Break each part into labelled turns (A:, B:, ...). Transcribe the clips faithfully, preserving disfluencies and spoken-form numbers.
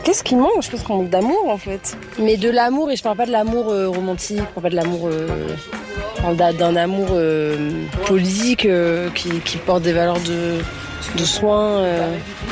A: Qu'est-ce qui manque ? Je pense qu'on manque d'amour en fait. Mais de l'amour, et je parle pas de l'amour euh, romantique, je parle pas de l'amour... Euh, je parle d'un, d'un amour euh, politique euh, qui, qui porte des valeurs de, de soin, euh,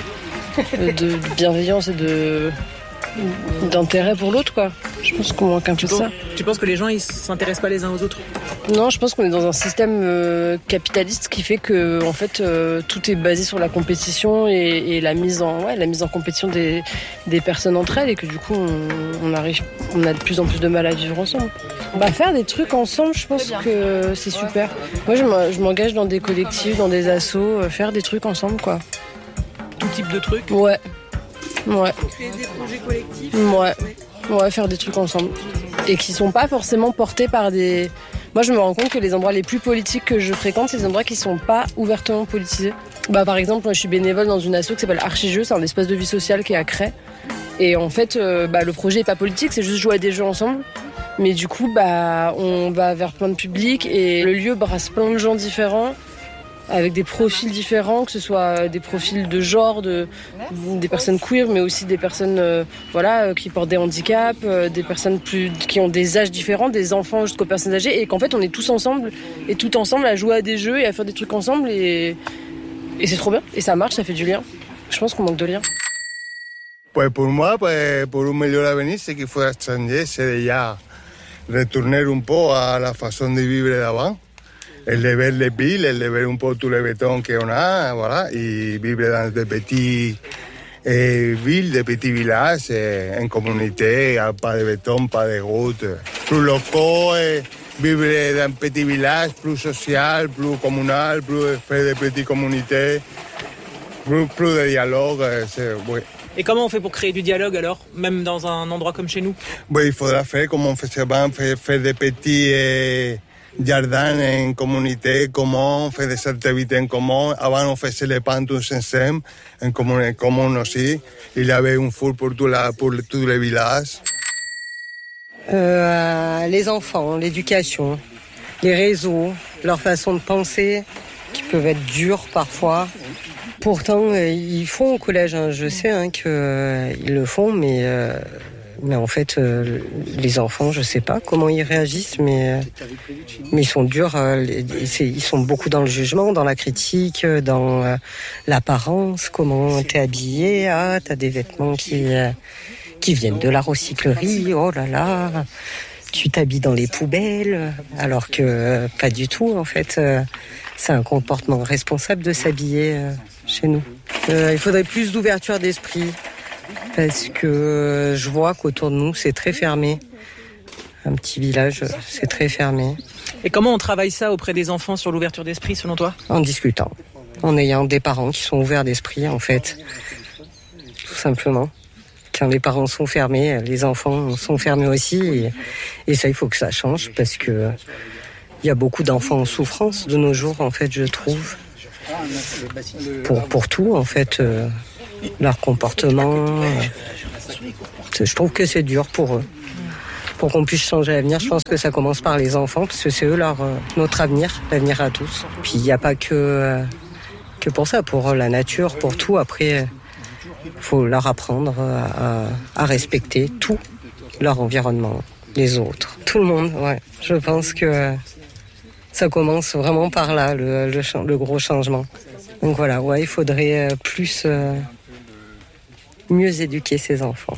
A: de, de bienveillance et de, d'intérêt pour l'autre, quoi. Je pense qu'on manque un peu de ça.
B: Tu penses que les gens ils s'intéressent pas les uns aux autres ?
A: Non, je pense qu'on est dans un système euh, capitaliste qui fait que en fait euh, tout est basé sur la compétition et, et la mise en ouais, la mise en compétition des, des personnes entre elles, et que du coup on, on arrive on a de plus en plus de mal à vivre ensemble. Bah faire des trucs ensemble, je pense que c'est super. Moi je m'engage dans des collectifs, dans des assos, euh, faire des trucs ensemble, quoi.
B: Tout type de trucs ?
A: Ouais. Ouais.
C: Créer des projets collectifs.
A: Ouais. Ouais, faire des trucs ensemble. Et qui sont pas forcément portés par des... Moi, je me rends compte que les endroits les plus politiques que je fréquente, c'est des endroits qui sont pas ouvertement politisés. Bah, par exemple, moi, je suis bénévole dans une asso qui s'appelle Archijeux, c'est un espace de vie sociale qui est à Cray. Et en fait, euh, bah, le projet est pas politique, c'est juste jouer à des jeux ensemble. Mais du coup, bah, on va vers plein de publics et le lieu brasse plein de gens différents, avec des profils différents, que ce soit des profils de genre, de, des personnes queer, mais aussi des personnes euh, voilà, qui portent des handicaps, euh, des personnes plus, qui ont des âges différents, des enfants jusqu'aux personnes âgées, et qu'en fait on est tous ensemble, et tout ensemble à jouer à des jeux et à faire des trucs ensemble, et, et c'est trop bien, et ça marche, ça fait du lien. Je pense qu'on manque de lien.
D: Pues pour moi, pues pour un meilleur avenir, ce qu'il faut changer, c'est déjà retourner un peu à la façon de vivre d'avant. El de ver les villes, el de ver un peu tout le béton qu'on a, voilà, et vivre dans des petites eh, villes, des petits villages, eh, en communauté, pas de béton, pas de route. Plus locaux, eh, vivre dans un petit village, plus social, plus communal, plus faire des petites communautés, plus, plus de dialogue, eh, c'est, oui.
B: Et comment on fait pour créer du dialogue alors, même dans un endroit comme chez nous ?
D: Oui, il faudra faire comme on faisait avant, faire, faire des petits... Eh, jardins en communauté, comment on fait des activités en commun. Avant, on faisait les pains tous ensemble, en commun, en commun aussi. Il y avait un four pour tout, la, pour tout le village.
E: Euh, les enfants, l'éducation, les réseaux, leur façon de penser, qui peuvent être durs parfois. Pourtant, ils font au collège, hein. Je sais hein, qu'ils euh, le font, mais... Euh, Mais en fait, euh, les enfants, je sais pas comment ils réagissent, mais, euh, mais ils sont durs. Euh, les, ils sont beaucoup dans le jugement, dans la critique, dans euh, l'apparence, comment t'es habillé, ah, t'as des vêtements qui, euh, qui viennent de la recyclerie, oh là là, tu t'habilles dans les poubelles, alors que euh, pas du tout, en fait. Euh, c'est un comportement responsable de s'habiller euh, chez nous. Euh, il faudrait plus d'ouverture d'esprit. Parce que je vois qu'autour de nous, c'est très fermé. Un petit village, c'est très fermé.
B: Et comment on travaille ça auprès des enfants sur l'ouverture d'esprit, selon toi ?
E: En discutant. En ayant des parents qui sont ouverts d'esprit, en fait. Tout simplement. Quand les parents sont fermés, les enfants sont fermés aussi. Et, et ça, il faut que ça change, parce que il y a beaucoup d'enfants en souffrance de nos jours, en fait, je trouve. Pour, pour tout, en fait... Euh, leur comportement. Je trouve que c'est dur pour eux. Pour qu'on puisse changer l'avenir, je pense que ça commence par les enfants, parce que c'est eux leur, notre avenir, l'avenir à tous. Puis il n'y a pas que, que pour ça, pour la nature, pour tout. Après, il faut leur apprendre à, à respecter tout leur environnement, les autres, tout le monde. Ouais. Je pense que ça commence vraiment par là, le, le, le gros changement. Donc voilà, ouais, il faudrait plus... Euh, mieux éduquer ses enfants.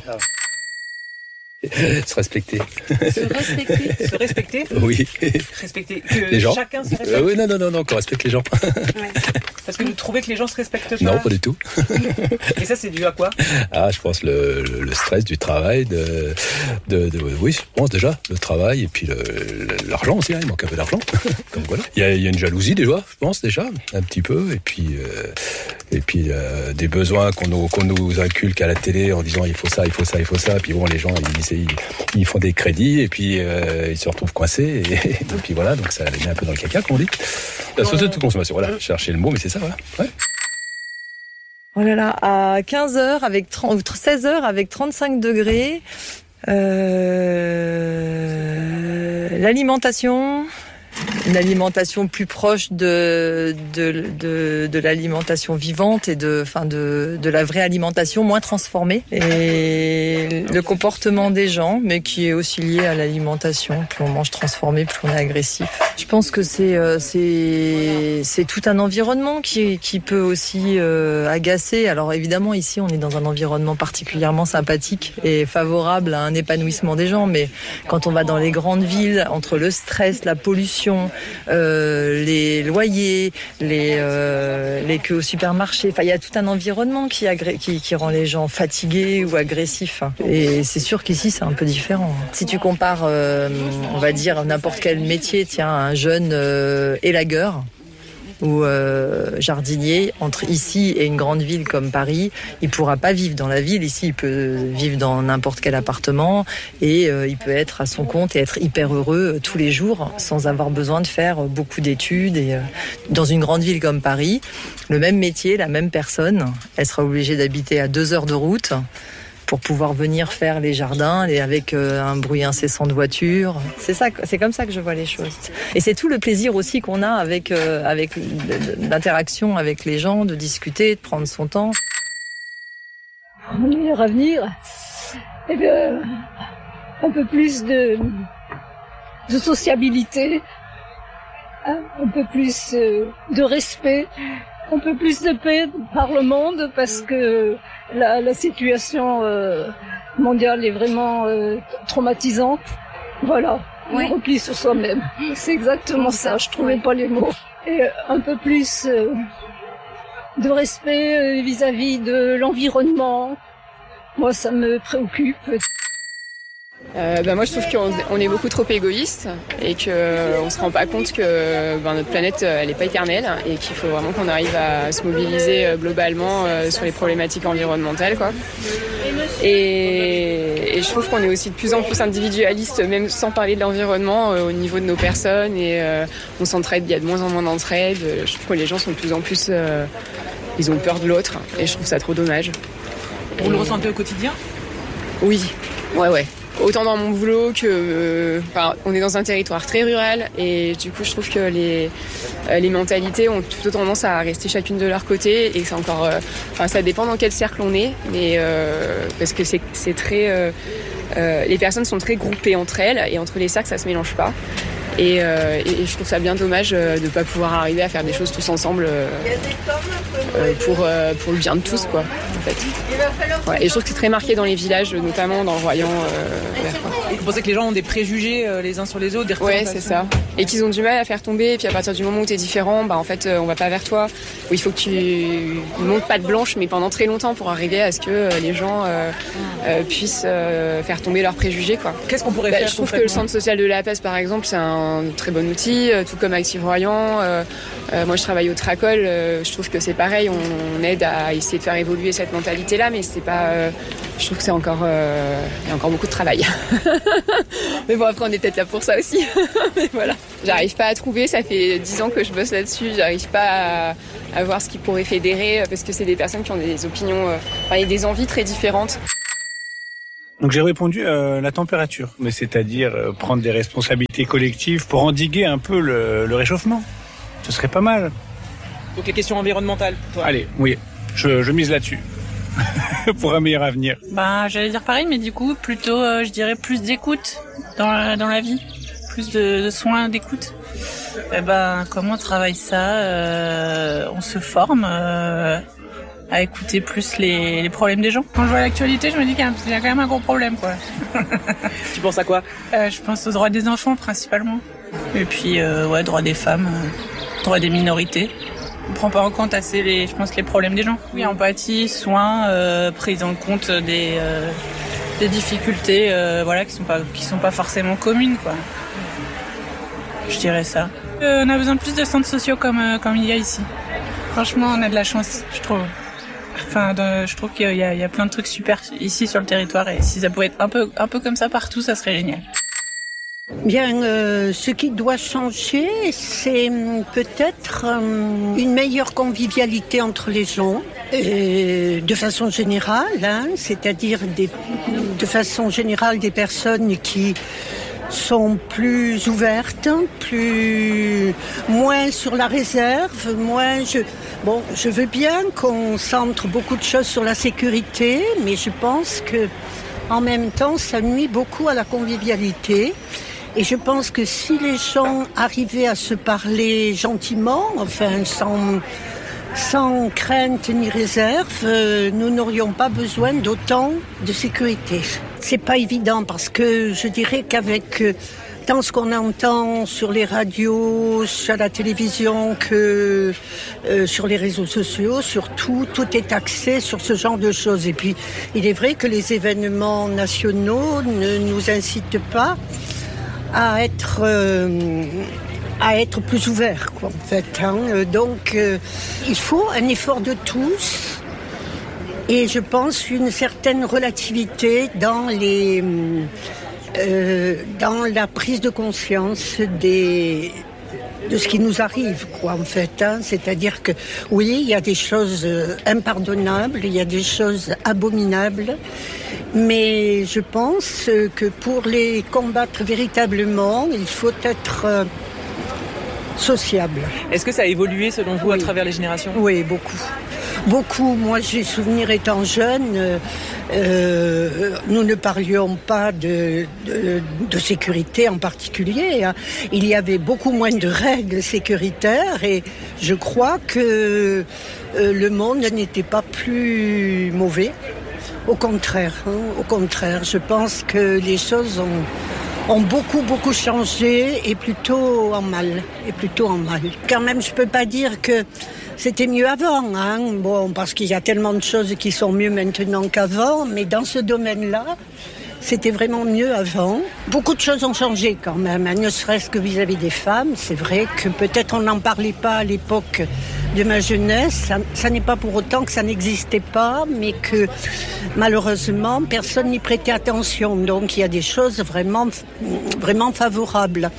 F: Se respecter.
B: Se respecter. Se respecter.
F: Oui.
B: Respecter. Que
F: les gens.
B: Chacun se respecte.
F: Euh, oui, non, non, non, non, qu'on respecte les gens.
B: Ouais. Parce que vous trouvez que les gens se respectent pas ?
F: Non, pas du tout.
B: Et ça, c'est dû à quoi ?
F: Ah, je pense le, le, le stress du travail, de, de, de, oui, je pense déjà, le travail, et puis le, l'argent aussi, hein, il manque un peu d'argent. Donc voilà. Il y a, il y a une jalousie déjà, je pense déjà, un petit peu, et puis, euh, et puis euh, des besoins qu'on nous, qu'on nous inculque à la télé en disant il faut ça, il faut ça, il faut ça, puis bon, les gens, ils, ils, ils font des crédits, et puis euh, ils se retrouvent coincés, et, et puis voilà, donc ça les met un peu dans le caca, comme on dit. La société de consommation, voilà, chercher le mot, mais c'est ça, voilà. Ouais.
C: Oh là là, à quinze heures, avec trente, seize heures, avec trente-cinq degrés, euh, l'alimentation, une alimentation plus proche de de de, de l'alimentation vivante et de enfin de de la vraie alimentation moins transformée et le comportement des gens, mais qui est aussi lié à l'alimentation. Plus on mange transformé, plus on est agressif. Je pense que c'est c'est c'est tout un environnement qui qui peut aussi euh, agacer. Alors évidemment ici on est dans un environnement particulièrement sympathique et favorable à un épanouissement des gens, mais quand on va dans les grandes villes, entre le stress, la pollution, euh, les loyers, les euh, les queues au supermarché, enfin il y a tout un environnement qui, agré- qui qui rend les gens fatigués ou agressifs. Et c'est sûr qu'ici c'est un peu différent. Si tu compares, euh, on va dire n'importe quel métier, tiens un jeune euh, élagueur ou euh, jardinier, entre ici et une grande ville comme Paris, il pourra pas vivre dans la ville. Ici, il peut vivre dans n'importe quel appartement et euh, il peut être à son compte et être hyper heureux euh, tous les jours sans avoir besoin de faire euh, beaucoup d'études. Et euh, dans une grande ville comme Paris, le même métier, la même personne, elle sera obligée d'habiter à deux heures de route pour pouvoir venir faire les jardins et avec euh, un bruit incessant de voitures. C'est ça, c'est comme ça que je vois les choses. Et c'est tout le plaisir aussi qu'on a avec euh, avec l'interaction avec les gens, de discuter, de prendre son temps.
G: Mon meilleur avenir, eh bien, un peu plus de de sociabilité, un peu plus de respect, un peu plus de paix par le monde, parce que la, la situation euh, mondiale est vraiment euh, traumatisante. Voilà, oui. On replie sur soi-même. C'est exactement ça, je trouvais pas les mots. Et un peu plus euh, de respect euh, vis-à-vis de l'environnement. Moi, ça me préoccupe.
H: Euh, bah moi je trouve qu'on on est beaucoup trop égoïste et qu'on euh, ne se rend pas compte que ben, notre planète elle n'est pas éternelle et qu'il faut vraiment qu'on arrive à se mobiliser euh, globalement euh, sur les problématiques environnementales quoi. Et, et je trouve qu'on est aussi de plus en plus individualiste, même sans parler de l'environnement, euh, au niveau de nos personnes et euh, on s'entraide, il y a de moins en moins d'entraide. Je trouve que les gens sont de plus en plus euh, ils ont peur de l'autre et je trouve ça trop dommage.
B: Vous
H: et...
B: le ressentez au quotidien ?
H: Oui, ouais ouais. Autant dans mon boulot que, euh, enfin, on est dans un territoire très rural et du coup je trouve que les euh, les mentalités ont plutôt tendance à rester chacune de leur côté et c'est encore, euh, enfin ça dépend dans quel cercle on est, mais euh, parce que c'est c'est très, euh, euh, les personnes sont très groupées entre elles et entre les cercles ça se mélange pas. Et, euh, et je trouve ça bien dommage de ne pas pouvoir arriver à faire des choses tous ensemble euh, euh, pour, euh, pour le bien de tous, quoi, en fait. Ouais, et je trouve que c'est très marqué dans les villages, notamment dans le Royan. Euh, vert, quoi.
B: Et vous pensez que les gens ont des préjugés euh, les uns sur les autres, des
H: représentations ? Ouais, c'est ça. Et qu'ils ont du mal à faire tomber, et puis à partir du moment où tu es différent, bah, en fait, euh, on va pas vers toi. Où il faut que tu montes patte blanche, mais pendant très longtemps pour arriver à ce que euh, les gens euh, euh, puissent euh, faire tomber leurs préjugés, quoi.
B: Qu'est-ce qu'on pourrait
H: bah,
B: faire ?
H: Je trouve que le centre social de la Peste, par exemple, c'est un un très bon outil, tout comme Active Royan. Euh, euh, moi, je travaille au Tracol. Euh, je trouve que c'est pareil. On, on aide à essayer de faire évoluer cette mentalité-là, mais c'est pas. Euh, je trouve que c'est encore, euh, il y a encore beaucoup de travail. Mais bon, après, on est peut-être là pour ça aussi. Mais voilà. J'arrive pas à trouver. Ça fait dix ans que je bosse là-dessus. J'arrive pas à, à voir ce qui pourrait fédérer, parce que c'est des personnes qui ont des opinions, euh, enfin, et des envies très différentes.
I: Donc j'ai répondu euh, la température, mais c'est-à-dire euh, prendre des responsabilités collectives pour endiguer un peu le, le réchauffement. Ce serait pas mal.
B: Donc les questions environnementales pour toi.
I: Allez, oui, je, je mise là-dessus. Pour un meilleur avenir.
J: Bah j'allais dire pareil, mais du coup plutôt euh, je dirais plus d'écoute dans la, dans la vie, plus de, de soins d'écoute. Et ben comment on travaille ça euh, On se forme. Euh, à écouter plus les, les problèmes des gens. Quand je vois l'actualité, je me dis qu'il y a, il y a quand même un gros problème, quoi.
B: Tu penses à quoi ?
J: euh, Je pense aux droits des enfants, principalement. Et puis, euh, ouais, droits des femmes, euh, droits des minorités. On prend pas en compte assez, les, je pense, les problèmes des gens. Oui, empathie, soins, euh, prise en compte des, euh, des difficultés, euh, voilà, qui sont pas, qui sont pas forcément communes, quoi. Je dirais ça. Euh, on a besoin de plus de centres sociaux comme, euh, comme il y a ici. Franchement, on a de la chance, je trouve. Enfin, de, je trouve qu'il y a, il y a plein de trucs super ici sur le territoire et si ça pouvait être un peu, un peu comme ça partout, ça serait génial.
K: Bien, euh, ce qui doit changer, c'est peut-être euh, une meilleure convivialité entre les gens, et de façon générale, hein, c'est-à-dire des, de façon générale des personnes qui sont plus ouvertes, plus moins sur la réserve, moins je bon, je veux bien qu'on centre beaucoup de choses sur la sécurité, mais je pense que en même temps, ça nuit beaucoup à la convivialité. Et je pense que si les gens arrivaient à se parler gentiment, enfin sans sans crainte ni réserve, euh, nous n'aurions pas besoin d'autant de sécurité. C'est pas évident parce que je dirais qu'avec euh, tant ce qu'on entend sur les radios, sur la télévision, que euh, sur les réseaux sociaux, surtout, tout est axé sur ce genre de choses. Et puis, il est vrai que les événements nationaux ne nous incitent pas à être euh, à être plus ouvert, quoi, en fait. Hein. Donc, euh, il faut un effort de tous et je pense une certaine relativité dans les, euh, dans la prise de conscience des, de ce qui nous arrive, quoi, en fait. Hein. C'est-à-dire que, oui, il y a des choses impardonnables, il y a des choses abominables, mais je pense que pour les combattre véritablement, il faut être euh, sociable.
B: Est-ce que ça a évolué selon vous
K: oui.
B: à travers les générations ?
K: Oui, beaucoup. Beaucoup. Moi, j'ai souvenir étant jeune, euh, euh, nous ne parlions pas de, de, de sécurité en particulier. Hein. Il y avait beaucoup moins de règles sécuritaires et je crois que euh, le monde n'était pas plus mauvais. Au contraire, hein, au contraire. Je pense que les choses ont, ont beaucoup, beaucoup changé et plutôt en mal. Et plutôt en mal. Quand même, je peux pas dire que c'était mieux avant, hein. Bon, parce qu'il y a tellement de choses qui sont mieux maintenant qu'avant, mais dans ce domaine-là, c'était vraiment mieux avant. Beaucoup de choses ont changé quand même, hein, ne serait-ce que vis-à-vis des femmes. C'est vrai que peut-être on n'en parlait pas à l'époque de ma jeunesse. Ça, ça n'est pas pour autant que ça n'existait pas, mais que malheureusement, personne n'y prêtait attention. Donc il y a des choses vraiment, vraiment favorables.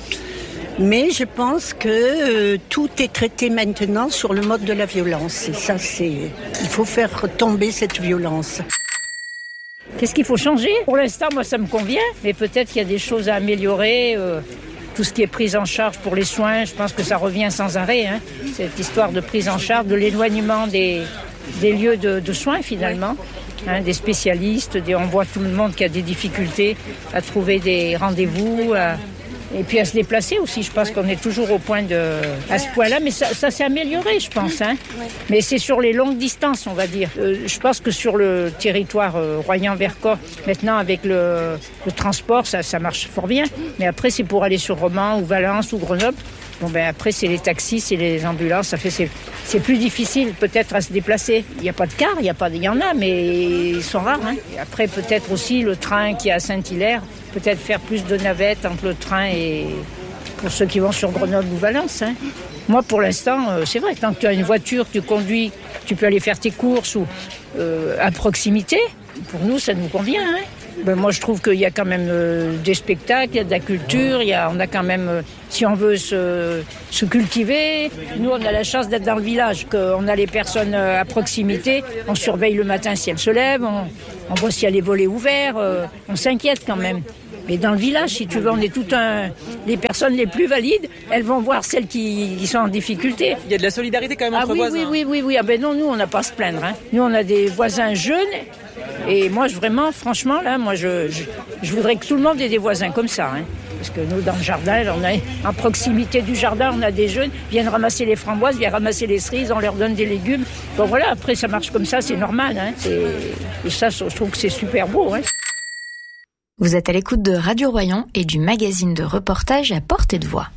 K: Mais je pense que euh, tout est traité maintenant sur le mode de la violence. Et ça, c'est... il faut faire tomber cette violence.
L: Qu'est-ce qu'il faut changer ? Pour l'instant, moi, ça me convient. Mais peut-être qu'il y a des choses à améliorer. Euh, tout ce qui est prise en charge pour les soins, je pense que ça revient sans arrêt. Hein, cette histoire de prise en charge, de l'éloignement des, des lieux de, de soins, finalement. Hein, des spécialistes. Des, on voit tout le monde qui a des difficultés à trouver des rendez-vous, à, et puis à se déplacer aussi. Je pense qu'on est toujours au point de, à ce point-là, mais ça, ça s'est amélioré, je pense. Hein. Mais c'est sur les longues distances, on va dire. Euh, je pense que sur le territoire euh, Royan-Vercors, maintenant avec le, le transport, ça, ça marche fort bien. Mais après, c'est pour aller sur Romans ou Valence ou Grenoble. Bon ben après c'est les taxis, c'est les ambulances, ça fait c'est, c'est plus difficile peut-être à se déplacer. Il n'y a pas de car, il y a pas, il y en a, mais ils sont rares. Hein. Et après peut-être aussi le train qui est à Saint-Hilaire, peut-être faire plus de navettes entre le train et pour ceux qui vont sur Grenoble ou Valence. Hein. Moi pour l'instant, euh, c'est vrai, tant que tu as une voiture, tu conduis, tu peux aller faire tes courses ou euh, à proximité. Pour nous, ça nous convient. Hein. Ben moi, je trouve qu'il y a quand même euh, des spectacles, il y a de la culture, il y a, on a quand même, euh, si on veut se, se cultiver, nous, on a la chance d'être dans le village, qu'on a les personnes euh, à proximité, on surveille le matin si elles se lèvent, on, on voit s'il y a les volets ouverts, euh, on s'inquiète quand même. Mais dans le village, si tu veux, on est tout un... Les personnes les plus valides, elles vont voir celles qui, qui sont en difficulté.
B: Il y a de la solidarité quand même
L: ah,
B: entre
L: oui,
B: voisins.
L: Oui, oui, oui, oui. Ah ben non, nous, on n'a pas à se plaindre. Hein. Nous, on a des voisins jeunes. Et moi, je, vraiment, franchement, là, moi, je, je, je voudrais que tout le monde ait des voisins comme ça. Hein. Parce que nous, dans le jardin, on a, en proximité du jardin, on a des jeunes qui viennent ramasser les framboises, viennent ramasser les cerises, on leur donne des légumes. Bon, voilà, après, ça marche comme ça, c'est normal. Hein. C'est, et ça, je trouve que c'est super beau. Hein.
M: Vous êtes à l'écoute de Radio Royan et du magazine de reportage à portée de voix.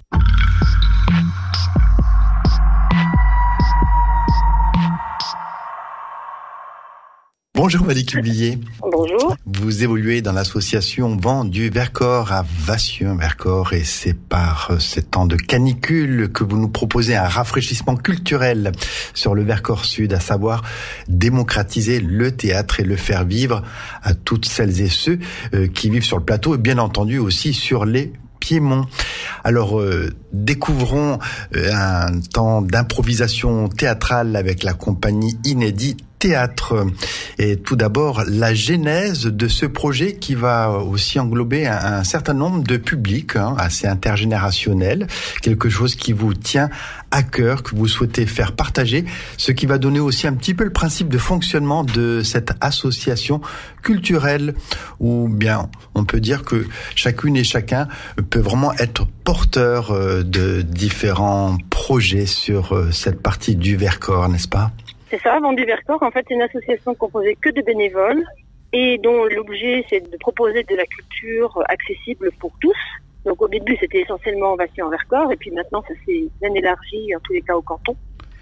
N: Bonjour Malik Cublier.
O: Bonjour.
N: Vous évoluez dans l'association Vent du Vercors à Vassieux-Vercors et c'est par ce temps de canicule que vous nous proposez un rafraîchissement culturel sur le Vercors Sud, à savoir démocratiser le théâtre et le faire vivre à toutes celles et ceux qui vivent sur le plateau et bien entendu aussi sur les Piémont. Alors, euh, découvrons euh, un temps d'improvisation théâtrale avec la compagnie inédite théâtre. Et tout d'abord, la genèse de ce projet qui va aussi englober un, un certain nombre de publics, hein, assez intergénérationnel, quelque chose qui vous tient à cœur, que vous souhaitez faire partager, ce qui va donner aussi un petit peu le principe de fonctionnement de cette association culturelle, où bien on peut dire que chacune et chacun peut vraiment être porteur de différents projets sur cette partie du Vercors, n'est-ce pas ?
O: C'est ça, Vent du Vercors, en fait, c'est une association composée que de bénévoles et dont l'objet, c'est de proposer de la culture accessible pour tous. Donc au début, c'était essentiellement Vassy en Vercors, et puis maintenant, ça s'est bien élargi, en tous les cas, au canton.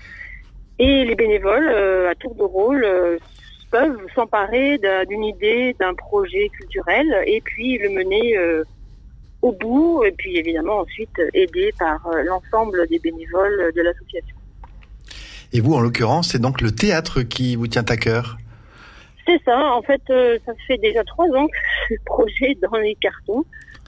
O: Et les bénévoles, euh, à tour de rôle, euh, peuvent s'emparer d'une idée, d'un projet culturel, et puis le mener euh, au bout, et puis évidemment ensuite aidé par euh, l'ensemble des bénévoles de l'association.
N: Et vous, en l'occurrence, c'est donc le théâtre qui vous tient à cœur ?
O: C'est ça, en fait, euh, ça fait déjà trois ans que ce projet est dans les cartons.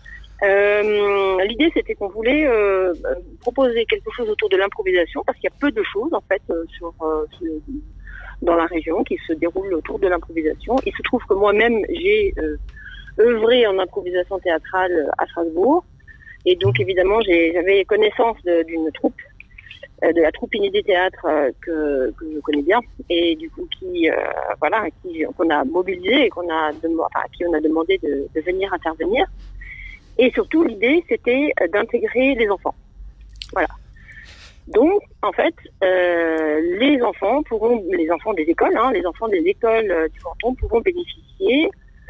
O: Euh, l'idée, c'était qu'on voulait euh, proposer quelque chose autour de l'improvisation, parce qu'il y a peu de choses, en fait, euh, sur, euh, sur, dans la région qui se déroulent autour de l'improvisation. Il se trouve que moi-même, j'ai euh, œuvré en improvisation théâtrale à Strasbourg, et donc, évidemment, j'ai, j'avais connaissance de, d'une troupe, euh, de la troupe Inédit Théâtre euh, que, que je connais bien, et du coup, qui, euh, voilà, qui, qu'on a mobilisé et qu'on a, dem- enfin, à qui on a demandé de, de venir intervenir. Et surtout, l'idée, c'était d'intégrer les enfants. Voilà. Donc, en fait, euh, les enfants pourront, les enfants des écoles, hein, les enfants des écoles euh, du canton pourront bénéficier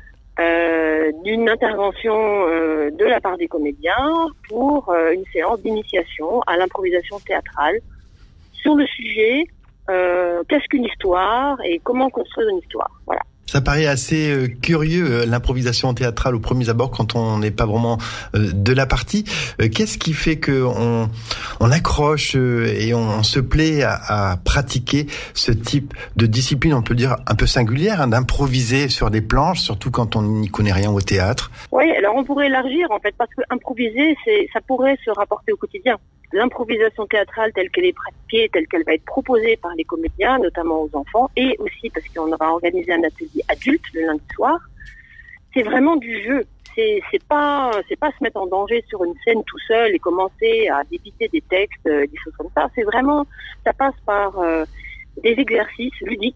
O: euh, d'une intervention euh, de la part des comédiens pour euh, une séance d'initiation à l'improvisation théâtrale sur le sujet euh, qu'est-ce qu'une histoire et comment construire une histoire. Voilà.
N: Ça paraît assez euh, curieux, euh, l'improvisation théâtrale au premier abord, quand on n'est pas vraiment euh, de la partie. Euh, qu'est-ce qui fait qu'on on accroche euh, et on, on se plaît à, à pratiquer ce type de discipline, on peut dire un peu singulière, hein, d'improviser sur des planches, surtout quand on n'y connaît rien au théâtre ?
O: Oui, alors on pourrait élargir en fait, parce que improviser, c'est, ça pourrait se rapporter au quotidien. L'improvisation théâtrale telle qu'elle est pratiquée, telle qu'elle va être proposée par les comédiens, notamment aux enfants, et aussi parce qu'on va organiser un atelier adulte le lundi soir, c'est vraiment du jeu. C'est, c'est pas, c'est pas se mettre en danger sur une scène tout seul et commencer à débiter des textes, euh, des choses comme ça. C'est vraiment, ça passe par euh, des exercices ludiques,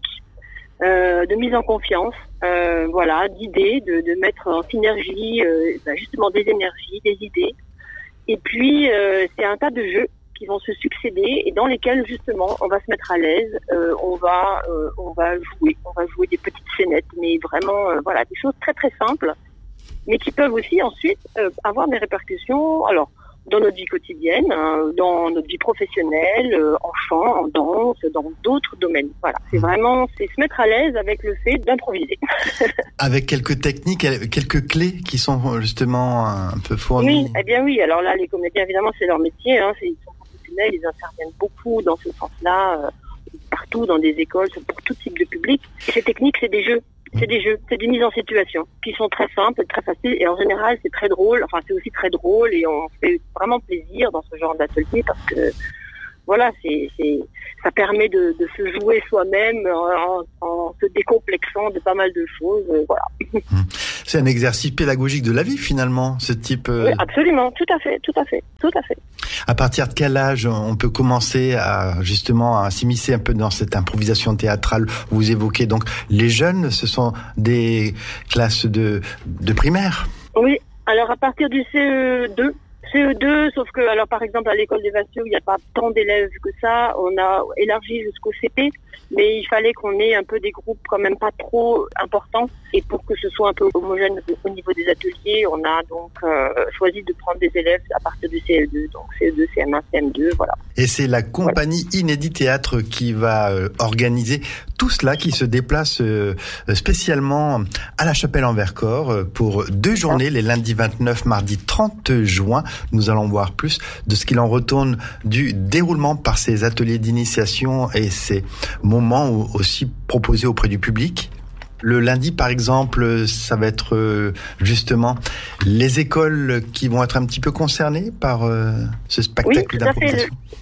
O: euh, de mise en confiance, euh, voilà, d'idées, de, de mettre en synergie euh, ben justement des énergies, des idées. Et puis, euh, c'est un tas de jeux qui vont se succéder et dans lesquels, justement, on va se mettre à l'aise, euh, on va euh, on va jouer, on va jouer des petites scénettes, mais vraiment, euh, voilà, des choses très très simples, mais qui peuvent aussi ensuite euh, avoir des répercussions, alors, dans notre vie quotidienne, hein, dans notre vie professionnelle, euh, en chant, en danse, dans d'autres domaines. Voilà, c'est vraiment, c'est se mettre à l'aise avec le fait d'improviser.
N: Avec quelques techniques, quelques clés qui sont justement un peu fournies.
O: Oui, eh bien oui. Alors là, les comédiens, évidemment, c'est leur métier. Hein, c'est, ils sont professionnels, ils interviennent beaucoup dans ce sens-là, euh, partout dans des écoles, pour tout type de public. Et ces techniques, c'est des jeux. C'est des jeux, c'est des mises en situation qui sont très simples, très faciles et en général c'est très drôle. Enfin c'est aussi très drôle et on fait vraiment plaisir dans ce genre d'atelier parce que voilà, c'est, c'est ça permet de, de se jouer soi-même en, en se décomplexant de pas mal de choses. Voilà.
N: C'est un exercice pédagogique de la vie finalement, ce type. Euh...
O: Oui, absolument, tout à fait, tout à fait, tout à fait.
N: À partir de quel âge on peut commencer à justement à s'immiscer un peu dans cette improvisation théâtrale ? Vous évoquez donc les jeunes, ce sont des classes de, de primaire ?
O: Oui, alors à partir du C E deux. C E deux, sauf que, alors par exemple à l'école des Vassieux, il n'y a pas tant d'élèves que ça, on a élargi jusqu'au C P, mais il fallait qu'on ait un peu des groupes quand même pas trop importants, et pour que ce soit un peu homogène au niveau des ateliers, on a donc euh, choisi de prendre des élèves à partir du C E deux, donc C E deux, C M un, C M deux, voilà.
N: Et c'est la compagnie voilà. Inédit Théâtre qui va euh, organiser tout cela, qui se déplace euh, spécialement à la Chapelle-en-Vercors euh, pour deux journées, les lundis vingt-neuf, mardi trente juin. Nous allons voir plus de ce qu'il en retourne du déroulement par ces ateliers d'initiation et ces moments aussi proposés auprès du public. Le lundi, par exemple, ça va être justement les écoles qui vont être un petit peu concernées par ce spectacle
O: oui,
N: d'improvisation.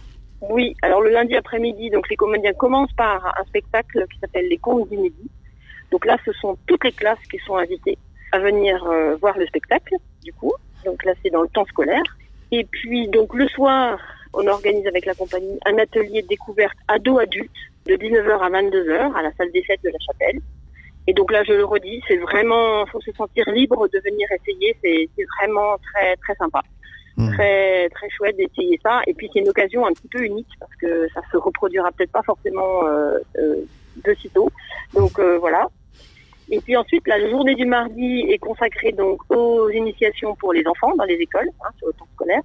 O: Oui, alors le lundi après-midi, donc les comédiens commencent par un spectacle qui s'appelle Les Contes inédits. Donc là, ce sont toutes les classes qui sont invitées à venir euh, voir le spectacle, du coup. Donc là, c'est dans le temps scolaire. Et puis, donc le soir, on organise avec la compagnie un atelier de découverte ado-adulte de dix-neuf heures à vingt-deux heures à la salle des fêtes de la Chapelle. Et donc là, je le redis, c'est vraiment, faut se sentir libre de venir essayer. C'est, c'est vraiment très, très sympa. Mmh. Très, très chouette d'essayer ça. Et puis, c'est une occasion un petit peu unique parce que ça se reproduira peut-être pas forcément euh, euh, de sitôt. Donc, euh, voilà. Et puis ensuite, la journée du mardi est consacrée donc aux initiations pour les enfants dans les écoles, hein, sur le temps scolaire.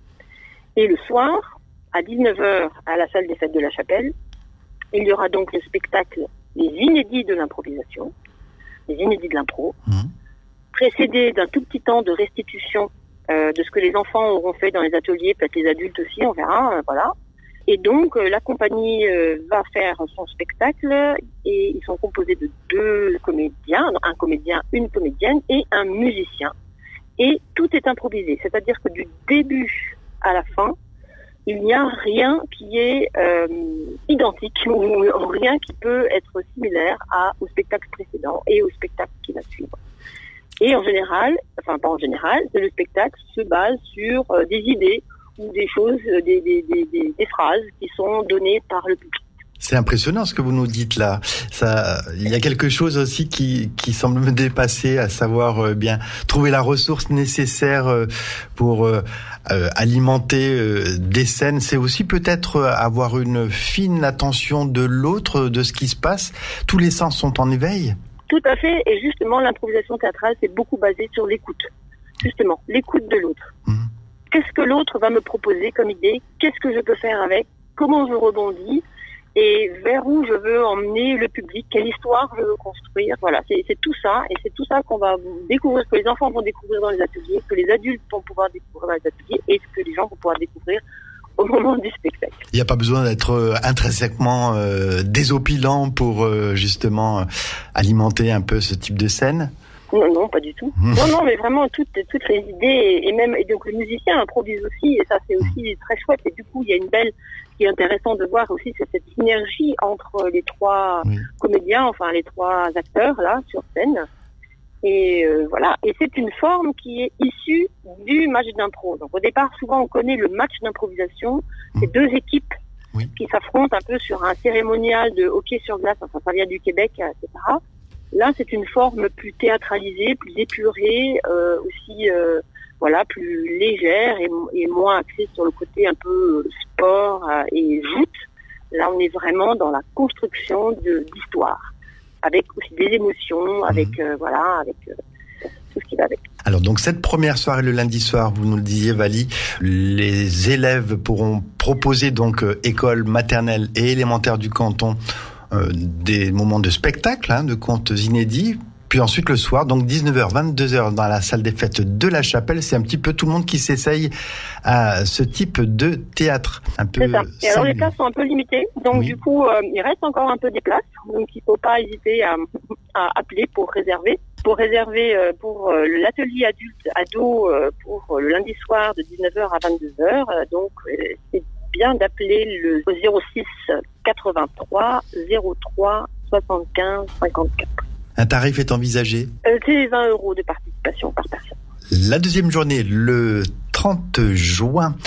O: Et le soir, à dix-neuf heures, à la salle des fêtes de la Chapelle, il y aura donc le spectacle Les Inédits de l'improvisation, les Inédits de l'impro, mmh. précédé d'un tout petit temps de restitution euh, de ce que les enfants auront fait dans les ateliers, peut-être les adultes aussi, on verra, euh, voilà. Et donc, euh, la compagnie euh, va faire son spectacle et ils sont composés de deux comédiens, un comédien, une comédienne et un musicien. Et tout est improvisé, c'est-à-dire que du début à la fin, il n'y a rien qui est euh, identique ou rien qui peut être similaire à, au spectacle précédent et au spectacle qui va suivre. Et en général, enfin pas en général, le spectacle se base sur euh, des idées ou des choses, des, des, des, des, des phrases qui sont données par le public.
N: C'est impressionnant ce que vous nous dites là. Ça, il y a quelque chose aussi qui, qui semble me dépasser, à savoir euh, bien trouver la ressource nécessaire euh, pour euh, euh, alimenter euh, des scènes. C'est aussi peut-être euh, avoir une fine attention de l'autre, de ce qui se passe. Tous les sens sont en éveil.
O: Tout à fait. Et justement, l'improvisation théâtrale, c'est beaucoup basé sur l'écoute. Justement, l'écoute de l'autre. Mmh. Qu'est-ce que l'autre va me proposer comme idée? Qu'est-ce que je peux faire avec? Comment je rebondis? Et vers où je veux emmener le public, quelle histoire je veux construire. Voilà, c'est, c'est tout ça, et c'est tout ça qu'on va découvrir, que les enfants vont découvrir dans les ateliers, que les adultes vont pouvoir découvrir dans les ateliers, et que les gens vont pouvoir découvrir au moment du spectacle.
N: Il n'y a pas besoin d'être intrinsèquement euh, désopilant pour euh, justement alimenter un peu ce type de scène.
O: Non, non, pas du tout. Mmh. Non, non, mais vraiment toutes, toutes les idées, et même, et donc le musicien improvise aussi, et ça c'est aussi très chouette, et du coup il y a une belle, ce qui est intéressant de voir aussi, c'est cette synergie entre les trois oui. comédiens, enfin les trois acteurs là, sur scène. Et euh, voilà, et c'est une forme qui est issue du match d'impro. Donc au départ, souvent on connaît le match d'improvisation, c'est mmh. deux équipes oui. qui s'affrontent un peu sur un cérémonial de hockey sur glace, enfin ça vient du Québec, et cetera. Là, c'est une forme plus théâtralisée, plus épurée, euh, aussi, euh, voilà, plus légère et, et moins axée sur le côté un peu sport euh, et joute. Là, on est vraiment dans la construction de, d'histoire, avec aussi des émotions, avec mmh. euh, voilà, avec euh, tout ce qui va avec.
N: Alors donc cette première soirée le lundi soir, vous nous le disiez Vali, les élèves pourront proposer donc euh, école maternelle et élémentaire du canton. Euh, des moments de spectacle, hein, de contes inédits, puis ensuite le soir, donc dix-neuf heures, vingt-deux heures dans la salle des fêtes de la Chapelle, c'est un petit peu tout le monde qui s'essaye à ce type de théâtre. Un peu
O: c'est ça. Et alors les places sont un peu limitées, donc oui. du coup euh, il reste encore un peu des places, donc il ne faut pas hésiter à, à appeler pour réserver. Pour réserver euh, pour euh, l'atelier adulte ado euh, pour euh, le lundi soir de dix-neuf heures à vingt-deux heures, euh, donc euh, c'est bien d'appeler le zéro six quatre-vingt-trois zéro trois soixante-quinze cinquante-quatre.
N: Un tarif est envisagé ?
O: euh, C'est vingt euros de participation par personne.
N: La deuxième journée, le trente juin,